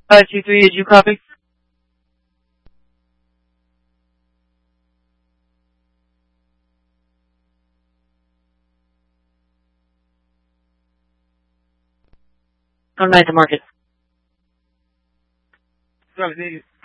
523, did you copy? On 9th to market.